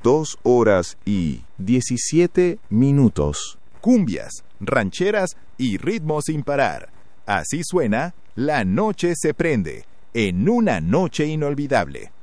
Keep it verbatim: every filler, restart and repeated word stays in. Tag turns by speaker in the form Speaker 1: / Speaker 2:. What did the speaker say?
Speaker 1: dos horas y diecisiete minutos.
Speaker 2: Cumbias, rancheras y ritmos sin parar. Así suena La Noche se prende, en una noche inolvidable.